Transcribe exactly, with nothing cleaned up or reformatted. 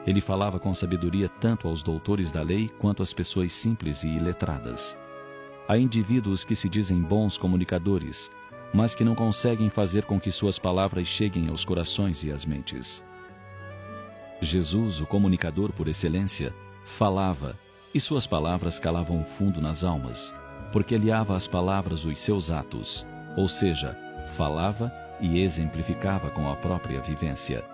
Ele falava com sabedoria tanto aos doutores da lei quanto às pessoas simples e iletradas. Há indivíduos que se dizem bons comunicadores, mas que não conseguem fazer com que suas palavras cheguem aos corações e às mentes. Jesus, o comunicador por excelência, falava, e suas palavras calavam fundo nas almas, porque aliava às palavras os seus atos, ou seja, falava e exemplificava com a própria vivência.